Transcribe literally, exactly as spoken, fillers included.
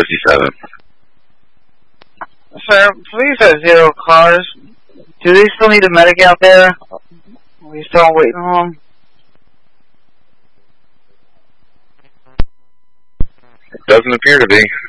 fifty-seven. Sir, please have zero cars. Do they still need a medic out there? Are we still waiting on them? It doesn't appear to be.